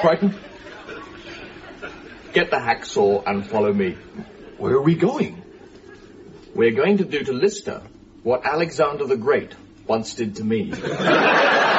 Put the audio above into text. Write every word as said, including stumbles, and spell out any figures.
Frightened? Get the hacksaw and follow me. Where are we going? We're going to do to Lister what Alexander the Great once did to me.